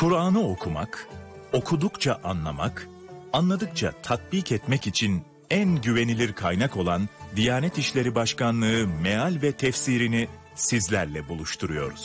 Kur'an'ı okumak, okudukça anlamak, anladıkça tatbik etmek için en güvenilir kaynak olan Diyanet İşleri Başkanlığı meal ve tefsirini sizlerle buluşturuyoruz.